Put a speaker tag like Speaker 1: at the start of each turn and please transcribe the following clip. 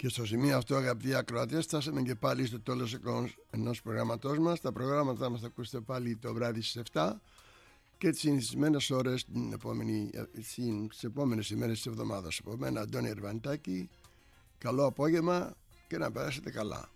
Speaker 1: Και στο σημείο αυτό, αγαπητοί ακροατές, φτάσαμε και πάλι στο τέλος ενός προγράμματός μας. Τα προγράμματα μας θα ακούσετε πάλι το βράδυ στις 7 και τις συνηθισμένες ώρες τις επόμενες ημέρες της εβδομάδας. Από μένα, Αντώνη Ερβαντάκη, καλό απόγευμα και να περάσετε καλά.